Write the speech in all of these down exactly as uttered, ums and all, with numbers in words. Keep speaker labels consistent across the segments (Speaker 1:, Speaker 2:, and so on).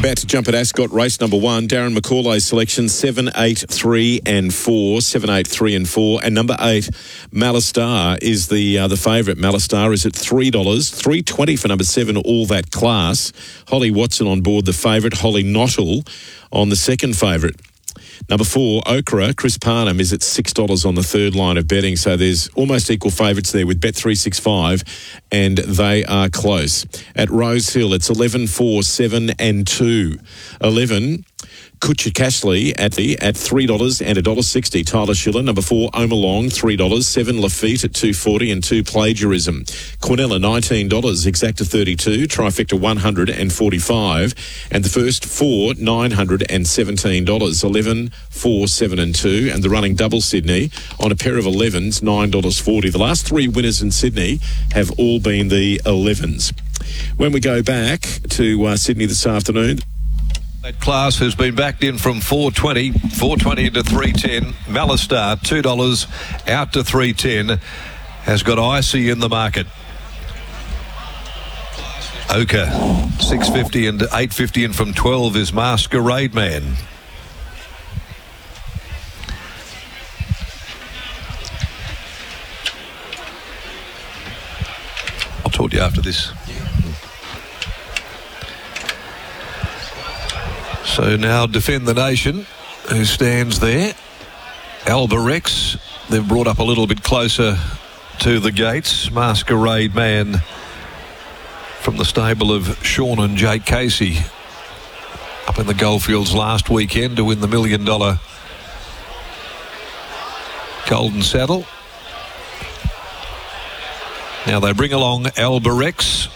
Speaker 1: About to jump at Ascot, race number one. Darren McCauley's selection, seven, eight, three and four. seven, eight, three and four. And number eight, Malastar, is the uh, the favourite. Malastar is at three dollars. three twenty for number seven, All That Class. Holly Watson on board the favourite. Holly Nottle on the second favourite. Number four, Okra, Chris Parnham, is at six dollars on the third line of betting. So there's almost equal favourites there with Bet three sixty-five, and they are close. At Rose Hill, it's eleven, four, seven and two. eleven, Kutcher Cashley at the at three dollars and one dollar sixty. Tyler Schiller. Number four, Omalong, three dollars. seven, Lafitte at two forty and two, Plagiarism. Quinella, nineteen dollars. Exacta, thirty-two. Trifecta, one hundred forty-five. And the first four, nine hundred seventeen dollars. eleven, four, seven and two. And the running double Sydney on a pair of elevens, nine dollars forty. The last three winners in Sydney have all been the elevens. When we go back to uh, Sydney this afternoon,
Speaker 2: that class has been backed in from four twenty, four twenty into three ten. Malastar, two dollars out to three ten, has got Icy in the market. Oka, six fifty and eight fifty in from twelve is Masquerade Man. I'll talk to you after this. So now Defend the Nation, who stands there. Albarex, they've brought up a little bit closer to the gates. Masquerade Man from the stable of Sean and Jake Casey up in the Goldfields last weekend to win the million dollar Golden Saddle. Now they bring along Albarex.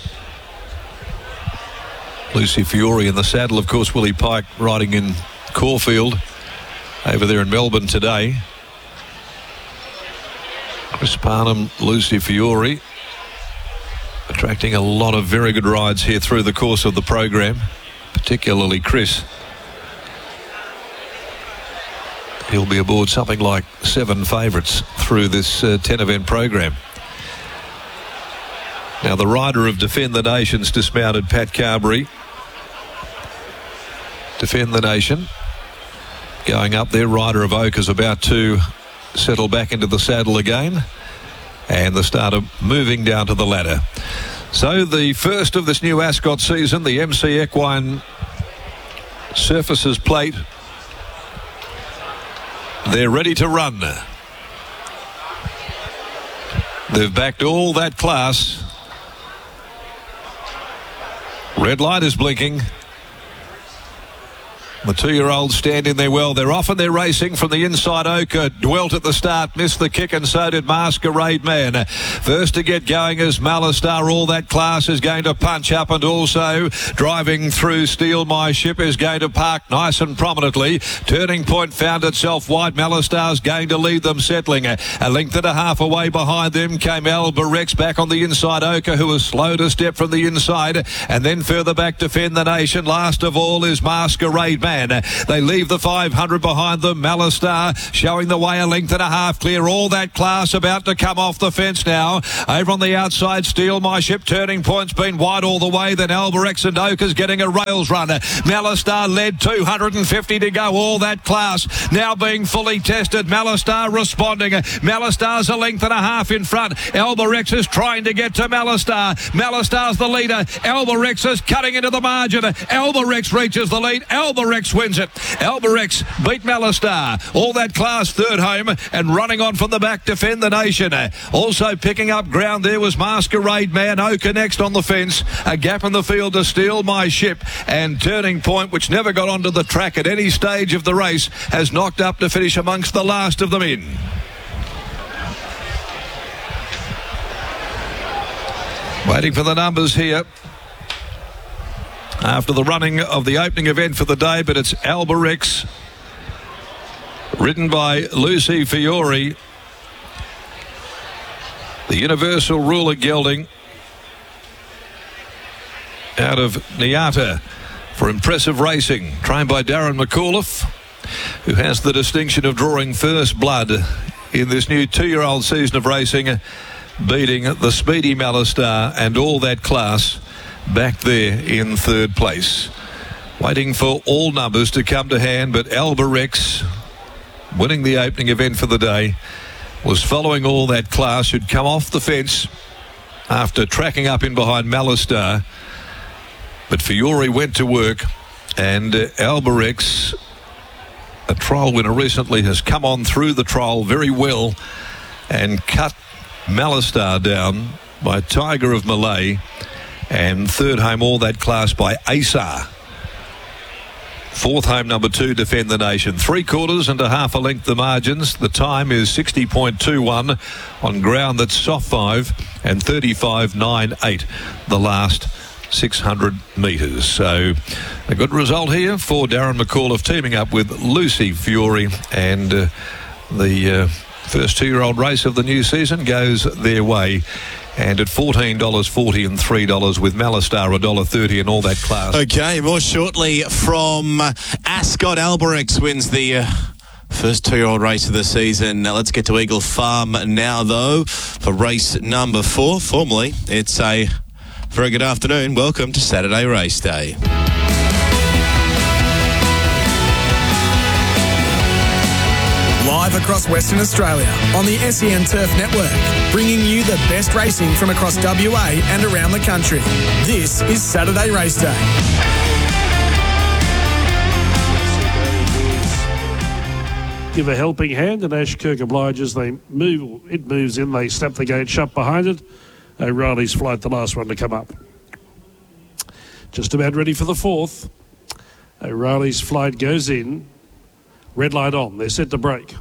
Speaker 2: Lucy Fiore in the saddle, of course. Willie Pike riding in Caulfield over there in Melbourne today. Chris Parnham, Lucy Fiore, attracting a lot of very good rides here through the course of the program, particularly Chris. He'll be aboard something like seven favourites through this uh, ten event program. Now the rider of Defend the Nation's dismounted, Pat Carberry. Defend the Nation going up there. Rider of Oak is about to settle back into the saddle again, and the starter moving down to the ladder. So the first of this new Ascot season, the M C Equine Surfaces Plate, they're ready to run. They've backed All That Class. Red light is blinking. The two-year-olds stand in there well. They're off and they're racing from the inside. Oka dwelt at the start, missed the kick, and so did Masquerade Man. First to get going is Malastar. All That Class is going to punch up, and also driving through Steal My Ship is going to park nice and prominently. Turning Point found itself wide. Malastar's going to lead them, settling. A length and a half away behind them came Albarex back on the inside. Oka, who was slow to step from the inside, and then further back Defend the Nation. Last of all is Masquerade Man. They leave the five hundred behind them. Malastar showing the way, a length and a half clear. All That Class about to come off the fence now. Over on the outside, Steal My Ship. Turning Point's been wide all the way. Then Albarex and Oka's getting a rails run. Malastar led, two hundred fifty to go. All That Class now being fully tested. Malastar responding. Malastar's a length and a half in front. Albarex is trying to get to Malastar. Malastar's the leader. Albarex is cutting into the margin. Albarex reaches the lead. Albarex wins it. Albarex beat Malastar. All That Class third home, and running on from the back, Defend the Nation. Also picking up ground there was Masquerade Man. Oka next on the fence. A gap in the field to Steal My Ship, and Turning Point, which never got onto the track at any stage of the race, has knocked up to finish amongst the last of them in. Waiting for the numbers here after the running of the opening event for the day, but it's Albarex, ridden by Lucy Fiore. The Universal Ruler gelding out of Niata for Impressive Racing, trained by Darren McAuliffe, who has the distinction of drawing first blood in this new two-year-old season of racing, beating the speedy Malastar and All That Class back there in third place. Waiting for all numbers to come to hand, but Albirex, winning the opening event for the day, was following all that class who'd come off the fence after tracking up in behind Malistar. But Fiore went to work, and uh, Albirex, a trial winner recently, has come on through the trial very well and cut Malistar down by Tiger of Malay, and third home all that class by Asar. Fourth home number two, Defend the Nation. Three quarters and a half a length the margins. The time is sixty point two one on ground that's soft five, and thirty-five nine eight the last six hundred metres. So a good result here for Darren McAuliffe, teaming up with Lucy Fiore, and uh, the uh, first two-year-old race of the new season goes their way. And at fourteen dollars forty and three dollars with Malistar, one dollar thirty and all that class.
Speaker 3: Okay, more shortly from uh, Ascot. Albirex wins the uh, first two-year-old race of the season. Now let's get to Eagle Farm now, though, for race number four. Formally, it's a very good afternoon. Welcome to Saturday Race Day.
Speaker 4: Live across Western Australia on the S E N Turf Network, bringing you the best racing from across W A and around the country. This is Saturday Race Day.
Speaker 5: Give a helping hand, and Ashkirk obliges. They move, it moves in, they snap the gate shut behind it. O'Reilly's Flight, the last one to come up. Just about ready for the fourth. O'Reilly's Flight goes in. Red light on. They're set to break.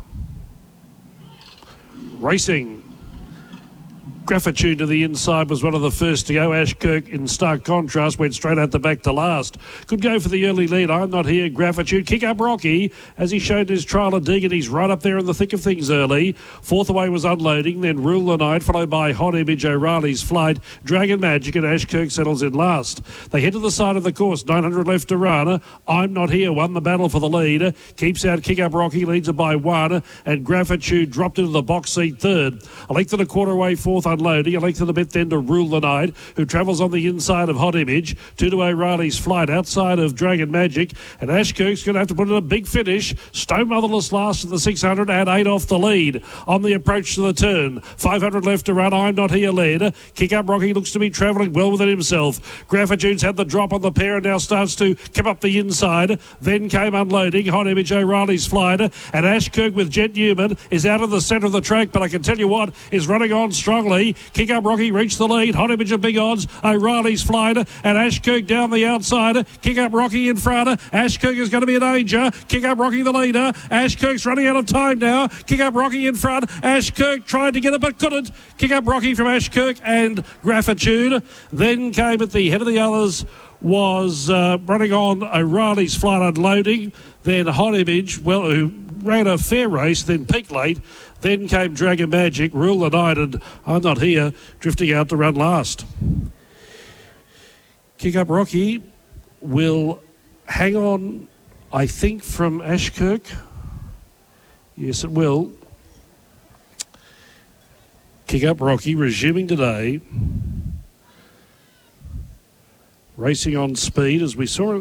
Speaker 5: Racing. Graffitude to the inside was one of the first to go. Ashkirk, in stark contrast, went straight out the back to last. Could go for the early lead. I'm Not Here. Graffitude. Kick up Rocky, as he showed his trial of Deegan. He's right up there in the thick of things early. Fourth away was Unloading. Then Rule the Night, followed by Hot Image, O'Reilly's Flight, Dragon Magic, and Ashkirk settles in last. They head to the side of the course. nine hundred left to run. I'm Not Here won the battle for the lead. Keeps out Kick Up Rocky, leads it by one. And Graffitude dropped into the box seat third. A length and a quarter away fourth. Unloading. A length of the bit then to Rule the Night, who travels on the inside of Hot Image. Two to O'Reilly's Flight, outside of Dragon Magic. And Ashkirk's going to have to put in a big finish. Stone Motherless last in the six hundred, and eight off the lead. On the approach to the turn. five hundred left to run. I'm Not Here led. Kick Up Rocky looks to be travelling well within himself. Graffitude's had the drop on the pair and now starts to come up the inside. Then came Unloading. Hot Image, O'Reilly's Flight. And Ashkirk with Jet Newman is out of the centre of the track, but I can tell you what, is running on strongly. Kick Up Rocky reached the lead. Hot Image of big odds. O'Reilly's Flight and Ashkirk down the outside. Kick Up Rocky in front. Ashkirk is going to be a danger. Kick Up Rocky the leader. Ashkirk's running out of time now. Kick Up Rocky in front. Ashkirk tried to get it but couldn't. Kick Up Rocky from Ashkirk and Graffitude. Then came at the head of the others was uh, running on O'Reilly's Flight, Unloading. Then Hot Image, well, who ran a fair race, then Peak Late. Then came Dragon Magic, Rule the Night, and I'm Not Here, drifting out to run last. Kick Up Rocky will hang on, I think, from Ashkirk. Yes, it will. Kick Up Rocky resuming today. Racing on speed, as we saw